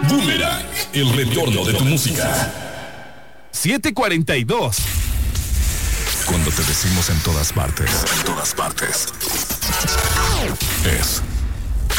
Boomerang, el retorno de tu música. 7:42. Cuando te decimos en todas partes, es